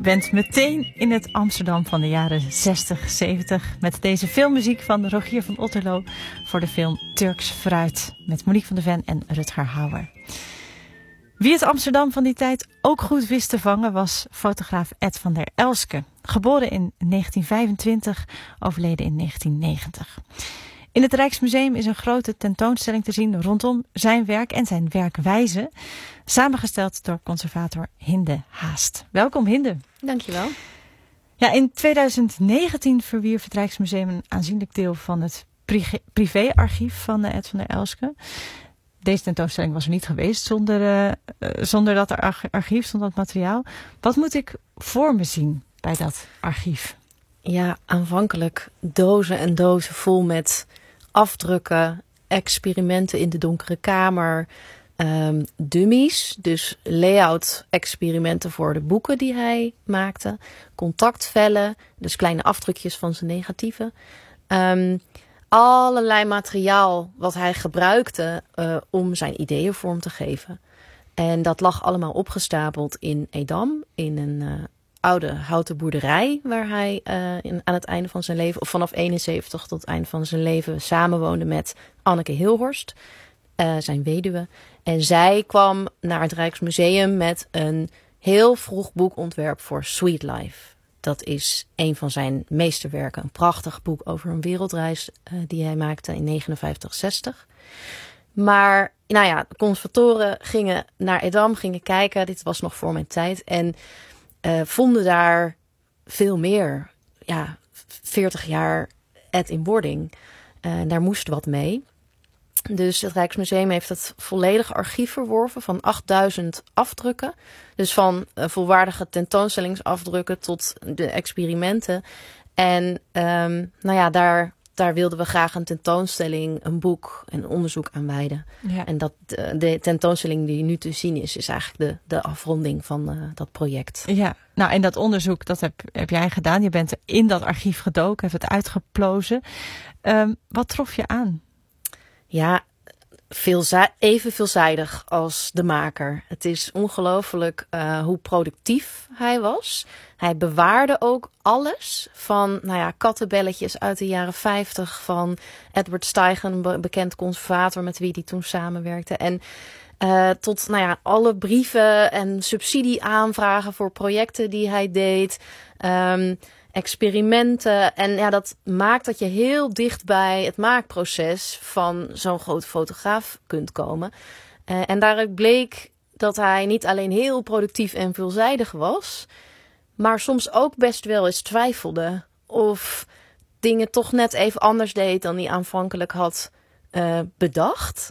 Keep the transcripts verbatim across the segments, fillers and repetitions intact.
bent meteen in het Amsterdam van de jaren zestig, zeventig... met deze filmmuziek van Rogier van Otterlo voor de film Turks Fruit met Monique van der Ven en Rutger Hauer. Wie het Amsterdam van die tijd ook goed wist te vangen was fotograaf Ed van der Elske. Geboren in negentien vijfentwintig, overleden in negentien negentig. In het Rijksmuseum is een grote tentoonstelling te zien rondom zijn werk en zijn werkwijze. Samengesteld door conservator Hinde Haast. Welkom Hinde. Dankjewel. Ja, in twintig negentien verwierf het Rijksmuseum een aanzienlijk deel van het privéarchief van Ed van der Elske. Deze tentoonstelling was er niet geweest zonder, uh, zonder dat archief, zonder dat materiaal. Wat moet ik voor me zien bij dat archief? Ja, aanvankelijk dozen en dozen vol met afdrukken, experimenten in de donkere kamer, um, dummies, dus layout-experimenten voor de boeken die hij maakte, contactvellen, dus kleine afdrukjes van zijn negatieven. Um, allerlei materiaal wat hij gebruikte uh, om zijn ideeën vorm te geven. En dat lag allemaal opgestapeld in Edam, in een uh, oude houten boerderij waar hij uh, in, aan het einde van zijn leven, of vanaf eenenzeventig tot het einde van zijn leven, samenwoonde met Anneke Hilhorst, uh, zijn weduwe. En zij kwam naar het Rijksmuseum met een heel vroeg boekontwerp voor Sweet Life. Dat is een van zijn meesterwerken, een prachtig boek over een wereldreis uh, die hij maakte in negenenvijftig zestig. Maar nou ja, de conservatoren gingen naar Edam, gingen kijken, dit was nog voor mijn tijd, en Uh, vonden daar veel meer. Ja, veertig jaar Ed in boarding. Uh, daar moest wat mee. Dus het Rijksmuseum heeft het volledige archief verworven van achtduizend afdrukken. Dus van uh, volwaardige tentoonstellingsafdrukken tot de experimenten. En um, nou ja, daar, daar wilden we graag een tentoonstelling, een boek en onderzoek aan wijden. Ja. En dat, de, de tentoonstelling die nu te zien is, is eigenlijk de, de afronding van uh, dat project. Ja, nou en dat onderzoek, dat heb, heb jij gedaan. Je bent in dat archief gedoken, hebt het uitgeplozen. Um, wat trof je aan? Ja, veelzij- even veelzijdig als de maker. Het is ongelooflijk uh, hoe productief hij was. Hij bewaarde ook alles van nou ja, kattenbelletjes uit de jaren vijftig van Edward Steichen, een be- bekend conservator met wie hij toen samenwerkte. En uh, tot nou ja, alle brieven en subsidieaanvragen voor projecten die hij deed. Um, experimenten. En ja, dat maakt dat je heel dicht bij het maakproces van zo'n grote fotograaf kunt komen. Uh, en daaruit bleek dat hij niet alleen heel productief en veelzijdig was, maar soms ook best wel eens twijfelde of dingen toch net even anders deed dan hij aanvankelijk had uh, bedacht.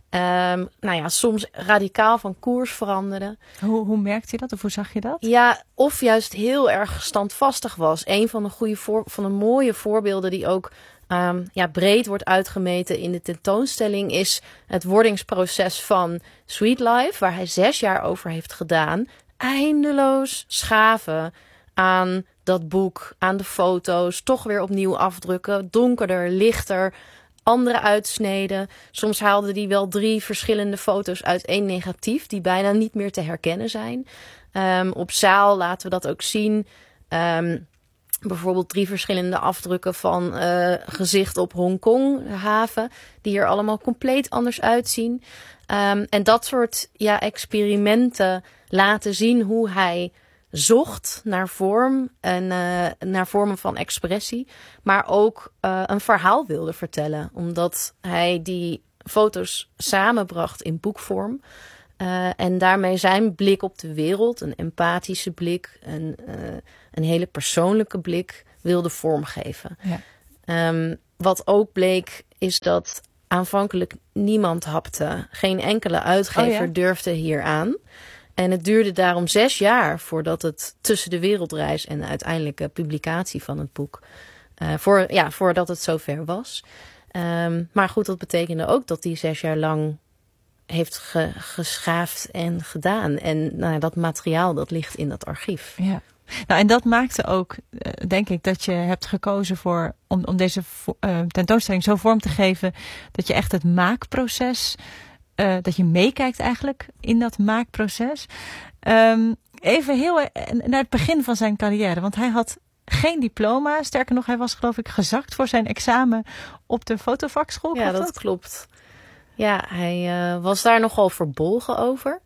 Um, nou ja, soms radicaal van koers veranderde. Hoe, hoe merkte je dat of hoe zag je dat? Ja, of juist heel erg standvastig was. Een van de, goede voor, van de mooie voorbeelden die ook um, ja, breed wordt uitgemeten in de tentoonstelling is het wordingsproces van Sweet Life, waar hij zes jaar over heeft gedaan. Eindeloos schaven aan dat boek, aan de foto's, toch weer opnieuw afdrukken, donkerder, lichter, andere uitsneden. Soms haalde hij wel drie verschillende foto's uit één negatief die bijna niet meer te herkennen zijn. Um, op zaal laten we dat ook zien. Um, bijvoorbeeld drie verschillende afdrukken van uh, gezicht op Hongkong, de haven, die er allemaal compleet anders uitzien. Um, en dat soort ja, experimenten laten zien hoe hij zocht naar vorm en uh, naar vormen van expressie, maar ook uh, een verhaal wilde vertellen, omdat hij die foto's samenbracht in boekvorm uh, en daarmee zijn blik op de wereld, een empathische blik, een, uh, een hele persoonlijke blik, wilde vormgeven. Ja. Um, wat ook bleek is dat aanvankelijk niemand hapte, geen enkele uitgever oh ja? durfde hier aan. En het duurde daarom zes jaar voordat het tussen de wereldreis en de uiteindelijke publicatie van het boek, uh, voor, ja, voordat het zover was. Um, maar goed, dat betekende ook dat hij zes jaar lang heeft ge, geschaafd en gedaan. En nou, dat materiaal, dat ligt in dat archief. Ja. Nou, en dat maakte ook, denk ik, dat je hebt gekozen voor om, om deze uh, tentoonstelling zo vorm te geven dat je echt het maakproces, uh, dat je meekijkt eigenlijk in dat maakproces. Um, Even heel naar het begin van zijn carrière. Want hij had geen diploma. Sterker nog, hij was geloof ik gezakt voor zijn examen op de fotovakschool. Ja, dat, dat klopt. Ja, hij uh, was daar nogal verbolgen over.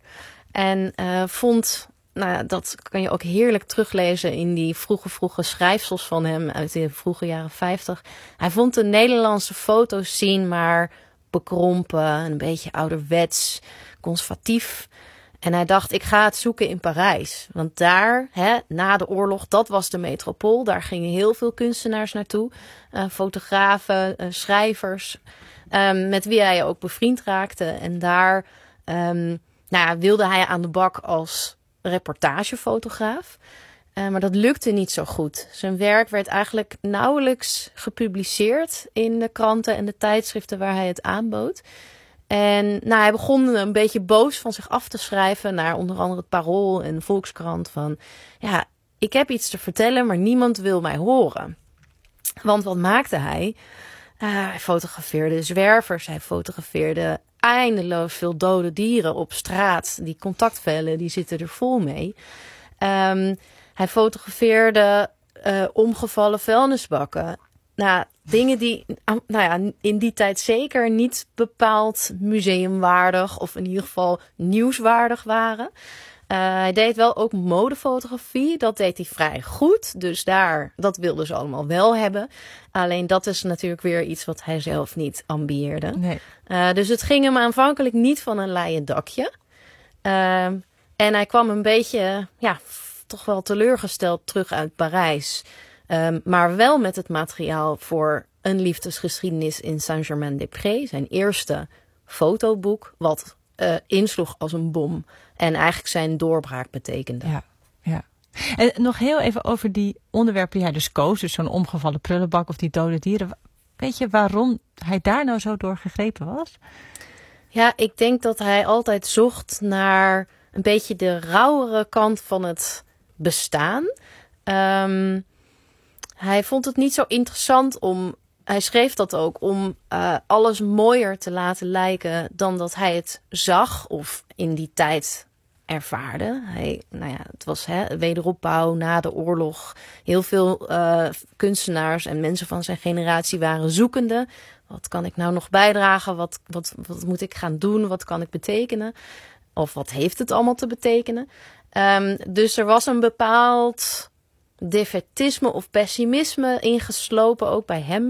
En uh, vond, nou ja, dat kan je ook heerlijk teruglezen in die vroege, vroege schrijfsels van hem uit de vroege jaren vijftig. Hij vond de Nederlandse fotoscene maar bekrompen, een beetje ouderwets, conservatief. En hij dacht, ik ga het zoeken in Parijs. Want daar, hè, na de oorlog, dat was de metropool. Daar gingen heel veel kunstenaars naartoe. Uh, fotografen, uh, schrijvers, um, met wie hij ook bevriend raakte. En daar um, nou ja, wilde hij aan de bak als reportagefotograaf. Uh, maar dat lukte niet zo goed. Zijn werk werd eigenlijk nauwelijks gepubliceerd in de kranten en de tijdschriften waar hij het aanbood. En nou, hij begon een beetje boos van zich af te schrijven naar onder andere het Parool en de Volkskrant. Van ja, ik heb iets te vertellen, maar niemand wil mij horen. Want wat maakte hij? Uh, hij fotografeerde zwervers, hij fotografeerde eindeloos veel dode dieren op straat. Die contactvellen, die zitten er vol mee. Um, hij fotografeerde uh, omgevallen vuilnisbakken. Nou, dingen die nou ja, in die tijd zeker niet bepaald museumwaardig of in ieder geval nieuwswaardig waren. Uh, hij deed wel ook modefotografie. Dat deed hij vrij goed. Dus daar, dat wilden ze allemaal wel hebben. Alleen dat is natuurlijk weer iets wat hij zelf niet ambieerde. Nee. Uh, dus het ging hem aanvankelijk niet van een leien dakje. Uh, en hij kwam een beetje, ja, toch wel teleurgesteld terug uit Parijs. Um, maar wel met het materiaal voor een liefdesgeschiedenis in Saint-Germain-des-Prés. Zijn eerste fotoboek, wat uh, insloeg als een bom. En eigenlijk zijn doorbraak betekende. Ja, ja. En nog heel even over die onderwerpen die hij dus koos. Dus zo'n omgevallen prullenbak of die dode dieren. Weet je waarom hij daar nou zo door gegrepen was? Ja, ik denk dat hij altijd zocht naar een beetje de rauwere kant van het bestaan. Um, hij vond het niet zo interessant om... Hij schreef dat ook om uh, alles mooier te laten lijken dan dat hij het zag of in die tijd ervaarde. Hij, nou ja, het was hè, wederopbouw na de oorlog. Heel veel uh, kunstenaars en mensen van zijn generatie waren zoekende. Wat kan ik nou nog bijdragen? Wat, wat, wat moet ik gaan doen? Wat kan ik betekenen? Of wat heeft het allemaal te betekenen? Um, dus er was een bepaald defaitisme of pessimisme ingeslopen, ook bij hem.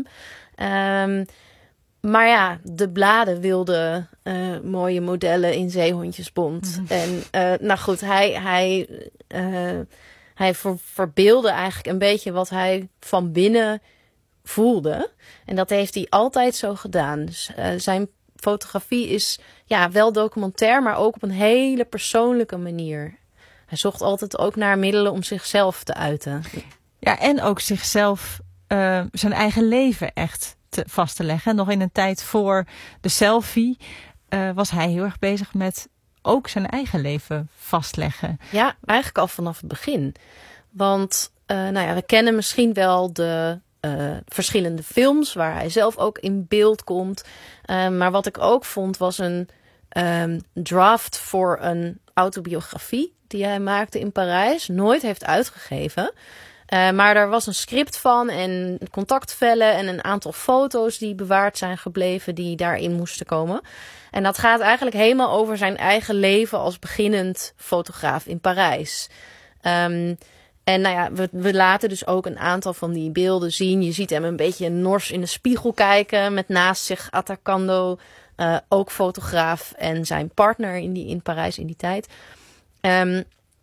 Um, maar ja, de bladen wilden uh, mooie modellen in Zeehondjesbond. Mm-hmm. En uh, nou goed, hij, hij, uh, hij ver, verbeelde eigenlijk een beetje wat hij van binnen voelde. En dat heeft hij altijd zo gedaan. Dus, uh, zijn fotografie is ja, wel documentair, maar ook op een hele persoonlijke manier. Hij zocht altijd ook naar middelen om zichzelf te uiten. Ja, en ook zichzelf, uh, zijn eigen leven echt te, vast te leggen. Nog in een tijd voor de selfie uh, was hij heel erg bezig met ook zijn eigen leven vastleggen. Ja, eigenlijk al vanaf het begin. Want uh, nou ja, we kennen misschien wel de uh, verschillende films waar hij zelf ook in beeld komt. Uh, maar wat ik ook vond was een um, draft voor een autobiografie die hij maakte in Parijs, nooit heeft uitgegeven. Uh, maar er was een script van en contactvellen en een aantal foto's die bewaard zijn gebleven die daarin moesten komen. En dat gaat eigenlijk helemaal over zijn eigen leven als beginnend fotograaf in Parijs. Um, en nou ja, we, we laten dus ook een aantal van die beelden zien. Je ziet hem een beetje nors in de spiegel kijken met naast zich Atacando, uh, ook fotograaf en zijn partner in, die, in Parijs in die tijd. Um,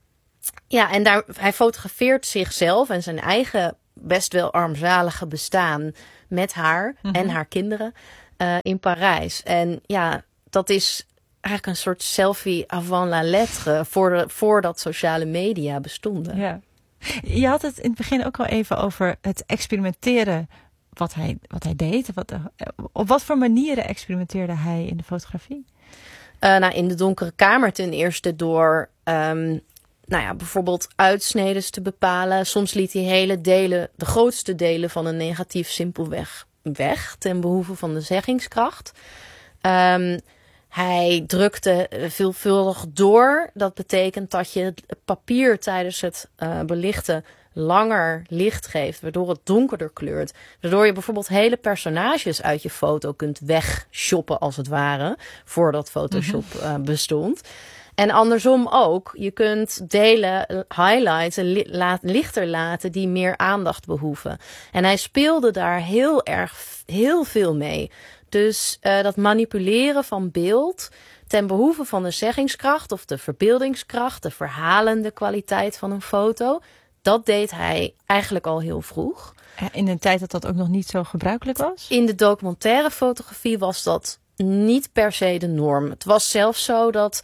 ja, en daar, hij fotografeert zichzelf en zijn eigen best wel armzalige bestaan met haar mm-hmm. en haar kinderen uh, in Parijs. En ja, dat is eigenlijk een soort selfie avant la lettre voor de, voordat sociale media bestonden. Ja. Je had het in het begin ook al even over het experimenteren wat hij, wat hij deed. Wat, op wat voor manieren experimenteerde hij in de fotografie? Uh, nou, in de donkere kamer ten eerste door um, nou ja, bijvoorbeeld uitsneden te bepalen. Soms liet hij hele delen, de grootste delen van een negatief simpelweg weg ten behoeve van de zeggingskracht. Um, Hij drukte veelvuldig door. Dat betekent dat je het papier tijdens het uh, belichten langer licht geeft, waardoor het donkerder kleurt. Waardoor je bijvoorbeeld hele personages uit je foto kunt wegshoppen als het ware, voordat Photoshop uh, bestond. En andersom ook, je kunt delen, highlights li- laat, lichter laten die meer aandacht behoeven. En hij speelde daar heel erg, heel veel mee. Dus uh, dat manipuleren van beeld ten behoeve van de zeggingskracht of de verbeeldingskracht, de verhalende kwaliteit van een foto, dat deed hij eigenlijk al heel vroeg. In een tijd dat dat ook nog niet zo gebruikelijk was? In de documentaire fotografie was dat niet per se de norm. Het was zelfs zo dat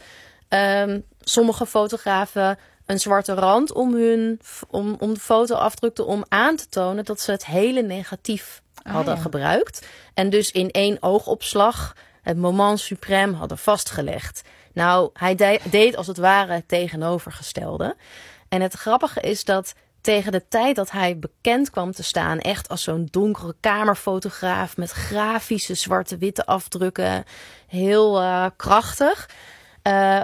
um, sommige fotografen een zwarte rand om hun om, om de foto afdrukten om aan te tonen dat ze het hele negatief ah, hadden ja. gebruikt. En dus in één oogopslag het moment suprême hadden vastgelegd. Nou, hij de- deed als het ware het tegenovergestelde. En het grappige is dat tegen de tijd dat hij bekend kwam te staan, echt als zo'n donkere kamerfotograaf met grafische zwarte-witte afdrukken, heel uh, krachtig, uh,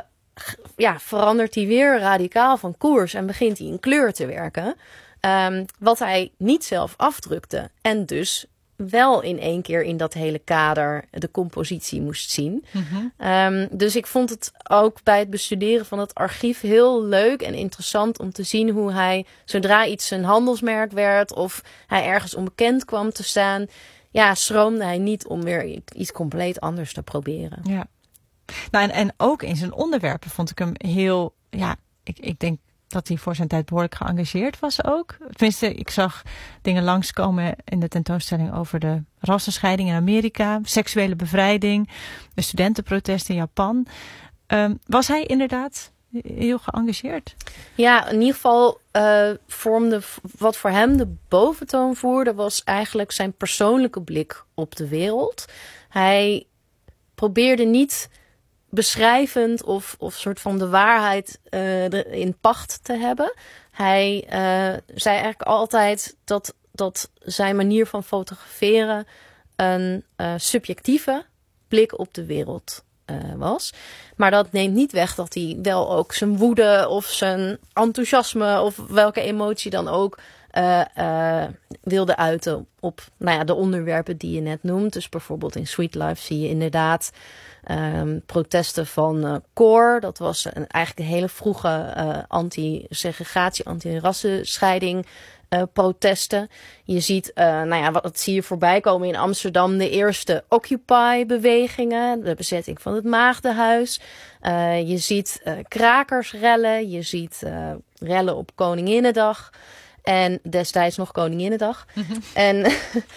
ja, verandert hij weer radicaal van koers en begint hij in kleur te werken. Um, wat hij niet zelf afdrukte en dus wel in één keer in dat hele kader de compositie moest zien. Mm-hmm. Um, dus ik vond het ook bij het bestuderen van het archief heel leuk en interessant om te zien hoe hij, zodra iets een handelsmerk werd of hij ergens onbekend kwam te staan, ja, schroomde hij niet om weer iets compleet anders te proberen. Ja. Nou, en, en ook in zijn onderwerpen vond ik hem heel, ja, ik, ik denk dat hij voor zijn tijd behoorlijk geëngageerd was ook. Tenminste, ik zag dingen langskomen in de tentoonstelling over de rassenscheiding in Amerika, seksuele bevrijding, de studentenprotesten in Japan. Um, was hij inderdaad heel geëngageerd? Ja, in ieder geval uh, vormde wat voor hem de boventoon voerde, was eigenlijk zijn persoonlijke blik op de wereld. Hij probeerde niet beschrijvend of, of soort van de waarheid uh, in pacht te hebben. Hij uh, zei eigenlijk altijd dat, dat zijn manier van fotograferen een uh, subjectieve blik op de wereld uh, was. Maar dat neemt niet weg dat hij wel ook zijn woede of zijn enthousiasme of welke emotie dan ook Uh, uh, wilde uiten op nou ja, de onderwerpen die je net noemt. Dus bijvoorbeeld in Sweet Life zie je inderdaad um, protesten van uh, Core. Dat was een, eigenlijk een hele vroege uh, anti-segregatie, anti-rassenscheiding uh, protesten. Je ziet, uh, nou ja, wat zie je voorbij komen in Amsterdam, de eerste Occupy-bewegingen, de bezetting van het Maagdenhuis. Uh, je ziet uh, krakersrellen, je ziet uh, rellen op Koninginnedag. En destijds nog Koninginnedag. Mm-hmm. En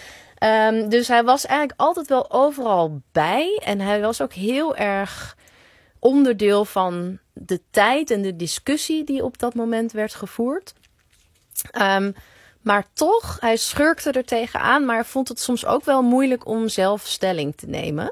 um, dus hij was eigenlijk altijd wel overal bij. En hij was ook heel erg onderdeel van de tijd en de discussie die op dat moment werd gevoerd. Um, maar toch, hij schurkte er tegenaan. Maar hij vond het soms ook wel moeilijk om zelf stelling te nemen.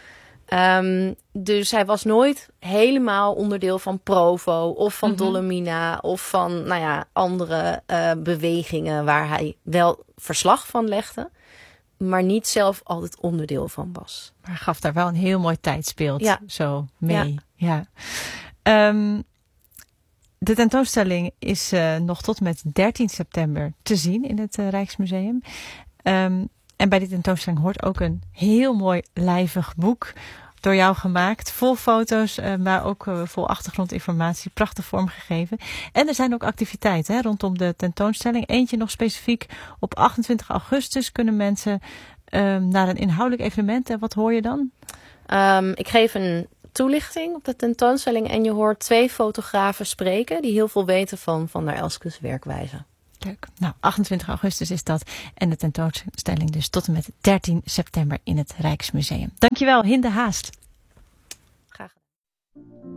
Um, dus hij was nooit helemaal onderdeel van Provo of van mm-hmm. Dolomina of van nou ja, andere uh, bewegingen waar hij wel verslag van legde, maar niet zelf altijd onderdeel van was. Maar hij gaf daar wel een heel mooi tijdsbeeld ja. zo mee. Ja. Ja. Um, de tentoonstelling is uh, nog tot en met dertien september te zien in het uh, Rijksmuseum. Um, en bij die tentoonstelling hoort ook een heel mooi lijvig boek door jou gemaakt. Vol foto's, uh, maar ook uh, vol achtergrondinformatie. Prachtig vormgegeven. En er zijn ook activiteiten hè, rondom de tentoonstelling. Eentje nog specifiek op achtentwintig augustus kunnen mensen uh, naar een inhoudelijk evenement. En wat hoor je dan? Um, ik geef een toelichting op de tentoonstelling. En je hoort twee fotografen spreken die heel veel weten van Van der Elskes werkwijze. Leuk. Nou, achtentwintig augustus is dat. En de tentoonstelling dus tot en met dertien september in het Rijksmuseum. Dankjewel, Hinde Haast.